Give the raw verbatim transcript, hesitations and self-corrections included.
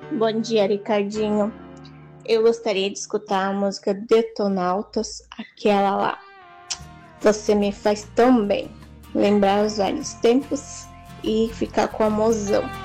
Bom dia, Ricardinho. Eu gostaria de escutar a música Detonautas, aquela lá. Você me faz tão bem. Lembrar os velhos tempos e ficar com a mozão.